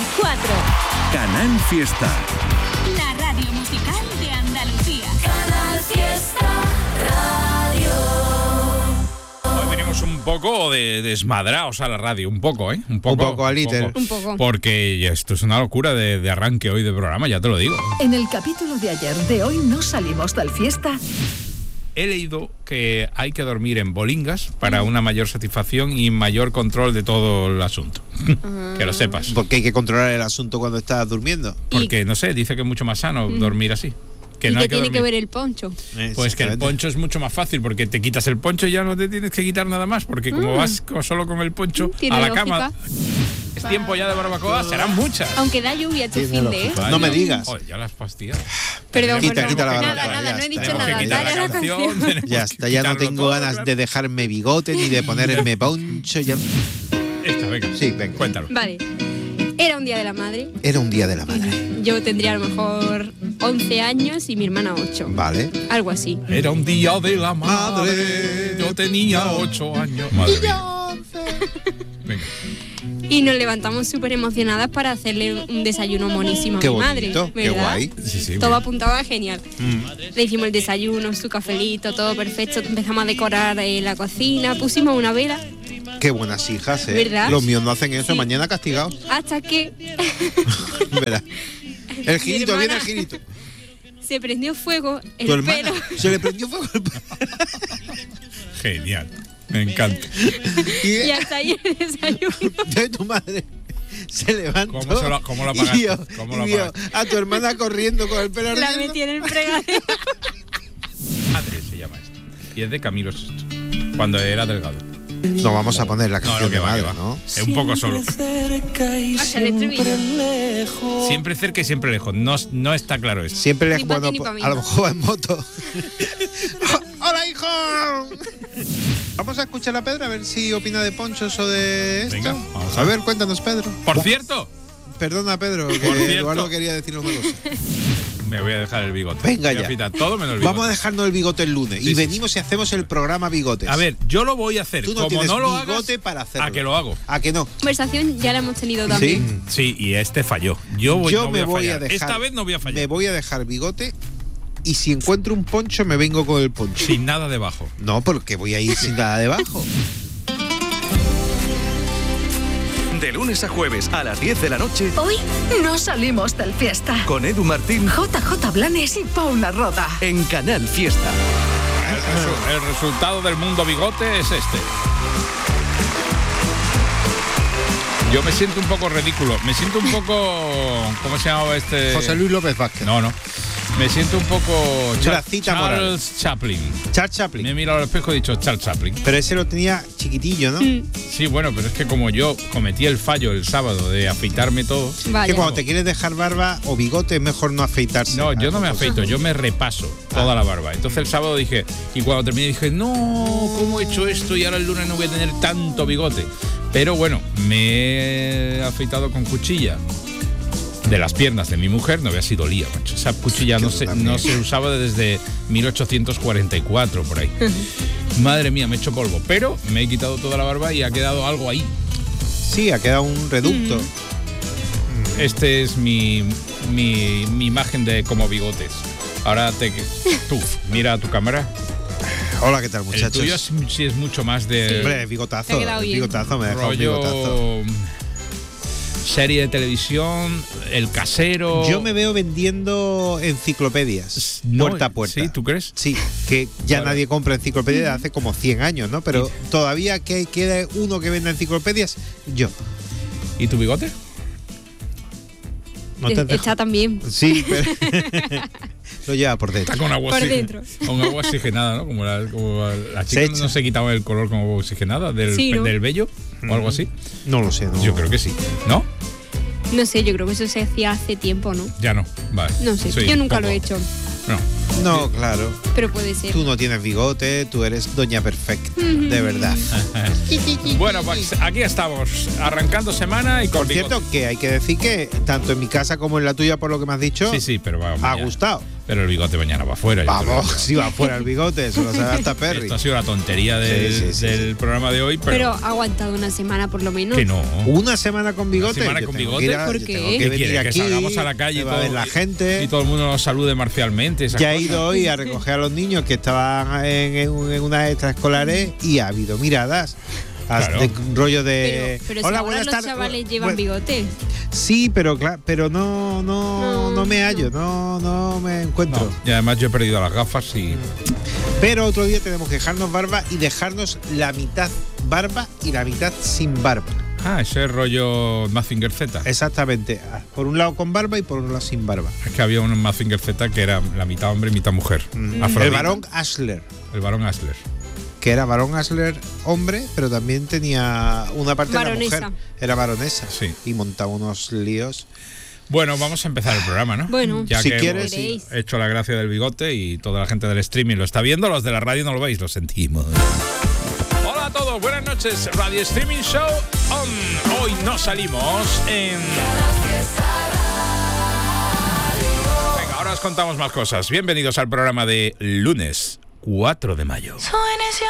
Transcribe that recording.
las 4. Canal Fiesta. La radio musical de Andalucía. Canal Fiesta Radio. Hoy venimos un poco desmadrados a la radio, un poco, ¿eh? Un poco al líter. Un poco. Porque esto es una locura de arranque hoy de programa, ya te lo digo. En el capítulo de ayer de Hoy no salimos del fiesta. He leído que hay que dormir en bolingas para una mayor satisfacción y mayor control de todo el asunto. Que lo sepas. Porque hay que controlar el asunto cuando estás durmiendo. Porque, no sé, dice que es mucho más sano dormir así. Que ¿Y no qué hay que tiene que dormir. ver el poncho? Pues que el poncho es mucho más fácil, porque te quitas el poncho y ya no te tienes que quitar nada más, porque como vas solo con el poncho Tiene a la lógica. cama, es tiempo ya de barbacoa, serán muchas. Aunque da lluvia este Tiene fin de, lógica. No me digas. Joder, ya las pastillas. Perdón, Quita perdón. la barbacoa, Nada, ya no he está. dicho Tenemos que nada. quitar Dale la la canción. canción. tenemos Ya que está, ya no quitarlo tengo todo, ganas claro. de dejarme bigote ni de ponerme poncho. Ya... Esta, venga. Sí, venga. Cuéntalo. Vale. Era un día de la madre. Era un día de la madre. Yo tendría a lo mejor 11 años y mi hermana 8. Vale. Algo así. Era un día de la madre, yo tenía 8 años. Madre mía. Venga. Y nos levantamos súper emocionadas para hacerle un desayuno monísimo a Qué mi bonito, madre. qué ¿verdad? guay. Sí, Todo apuntaba genial. Le hicimos el desayuno, su cafelito, todo perfecto. Empezamos a decorar la cocina, pusimos una vela. Qué buenas hijas, ¿eh? ¿Verdad? Los míos no hacen eso, Sí. mañana castigados. Hasta que Verás. El girito, hermana- viene el girito. se prendió fuego el Tu hermana pelo. se le prendió fuego el pelo. Genial. Me encanta. Y hasta ahí el desayuno. De tu madre se levantó. ¿Cómo lo apagaste? Y vio, ¿Cómo lo y vio apagaste? a tu hermana corriendo con el pelo La ardiendo. metí en el fregadero. Madre se llama esto. Y es de Camilo Sesto. Cuando era delgado. No vamos a poner la No, canción que de va, madre, que va. ¿no? Es un poco solo. Hasta el estribillo. Siempre cerca y siempre lejos. No está claro esto. Siempre le Ni pa' ti bueno, ni pa' mí. a lo mejor va en moto. ¡Hola, hijo! Vamos a escuchar a Pedro a ver si opina de ponchos o de esto. Venga, vamos a a ver. ver, cuéntanos, Pedro. Por cierto, Perdona, Pedro, que Por cierto. Eduardo quería decirle una cosa. me voy a dejar el bigote. Venga Voy a ya. afeitar todo menos el bigote. Vamos a dejarnos el bigote el lunes Sí, y sí, venimos y hacemos el programa Bigotes. A ver, yo lo voy a hacer. Tú no Como tienes no lo bigote hagas, para hacerlo. a que lo hago. ¿A que no? Conversación ya la hemos tenido ¿Sí? también. Sí, y este falló. Yo no me voy a fallar. dejar. Esta vez no voy a fallar. Me voy a dejar bigote y si encuentro un poncho me vengo con el poncho. Sin nada debajo. No, porque voy a ir sin nada debajo. De lunes a jueves a las 10 de la noche Hoy no salimos del fiesta. con Edu Martín JJ Blanes y Paula Roda. en Canal Fiesta. El resultado del mundo bigote es este. Yo me siento un poco ridículo. Me siento un poco... ¿Cómo se llamaba este? José Luis López Vázquez. No. Me siento un poco... Gracita Charles Morales. Chaplin. Charles Me he Chaplin. mirado al espejo y he dicho Charles Chaplin. Pero ese lo tenía chiquitillo, ¿no? Sí, bueno, pero es que como yo cometí el fallo el sábado de afeitarme todo... Vaya. Que cuando te quieres dejar barba o bigote es mejor no afeitarse. No, yo no me afeito, yo me repaso toda la barba. Entonces el sábado dije, y cuando terminé dije, no, ¿cómo he hecho esto? Y ahora el lunes no voy a tener tanto bigote. Pero bueno, me he afeitado con cuchilla de las piernas de mi mujer, no veas si dolía, macho. Esa cuchilla no se usaba desde 1844, por ahí. Madre mía, me he hecho polvo. Pero me he quitado toda la barba y ha quedado algo ahí. Sí, ha quedado un reducto. Este es mi imagen de como bigotes. Ahora tú, mira a tu cámara. Hola, ¿qué tal, El muchachos? tuyo sí es mucho más de Hombre, bigotazo. Te ha quedado bien. Bigotazo, me ha dejado un bigotazo. rollo serie de televisión, El Casero. Yo me veo vendiendo enciclopedias, No, puerta a puerta. ¿Sí? ¿Tú crees? Sí, que ya Vale. nadie compra enciclopedias de hace como 100 años, ¿no? Pero todavía que queda uno que venda enciclopedias, yo. ¿Y tu bigote? No te dejo. Está también. Sí, pero lo lleva por dentro. Está con agua Por oxigenada. dentro. Con agua oxigenada, ¿no? Como la Se chica echa. no se quitaba el color con agua oxigenada del, Sí, ¿no? del vello o algo así. No lo sé, no. Yo creo que sí. ¿No? No sé, yo creo que eso se hacía hace tiempo, ¿no? Ya no. Vale. No sé, Sí, yo nunca poco. lo he hecho, No. No, claro. pero puede ser. Tú no tienes bigote, tú eres doña perfecta, de verdad. Bueno, pues aquí estamos, arrancando semana y con Por cierto, bigote. que hay que decir que tanto en mi casa como en la tuya, por lo que me has dicho, Sí, pero vamos. ha ya. gustado. Pero el bigote mañana va afuera. Vamos, si va fuera el bigote, eso lo sabe hasta Perry. Esto ha sido la tontería del programa de hoy, Pero ha aguantado una semana por lo menos. que no. Una semana con bigote. ¿Una semana Yo con tengo bigote? que ir a- ¿Por yo qué? tengo ¿Qué que venir quiere? aquí, Que salgamos a la calle y va a ver todo, la gente. Y todo el mundo nos salude marcialmente. esas Ya he cosas. ido hoy a recoger a los niños que estaban en unas extraescolares y ha habido miradas. Claro. De un rollo de. Pero si ahora los chavales llevan bigote. Sí, pero no me hallo, no me encuentro. No, y además yo he perdido las gafas y. Pero otro día tenemos que dejarnos barba y dejarnos la mitad barba y la mitad sin barba. Ese rollo Mazinger Z. Exactamente. Por un lado con barba y por un lado sin barba. Es que había un Mazinger Z que era la mitad hombre y mitad mujer. Afrodita. El varón Ashler. El varón Asler. Que era varón Asler hombre, pero también tenía una parte Baronesa. de la mujer. Era baronesa. Sí. Y montaba unos líos. Bueno, vamos a empezar el programa, ¿no? Bueno, ya si que quieres, hemos sí. hecho la gracia del bigote y toda la gente del streaming lo está viendo, los de la radio no lo veis, lo sentimos. Hola a todos, buenas noches. Radio Streaming Show on. Hoy no salimos en. Venga, ahora os contamos más cosas. Bienvenidos al programa de lunes 4 de mayo.